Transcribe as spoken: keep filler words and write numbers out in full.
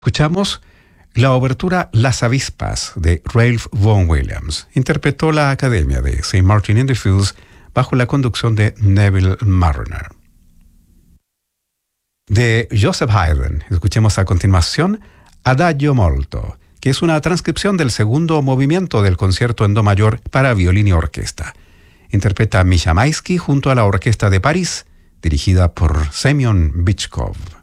Escuchamos la obertura Las Avispas de Ralph Vaughan Williams. Interpretó la Academia de Saint Martin in the Fields bajo la conducción de Neville Marriner. De Joseph Haydn, escuchemos a continuación Adagio Molto, que es una transcripción del segundo movimiento del concierto en do mayor para violín y orquesta. Interpreta Misha Maisky junto a la Orquesta de París, dirigida por Semyon Bychkov.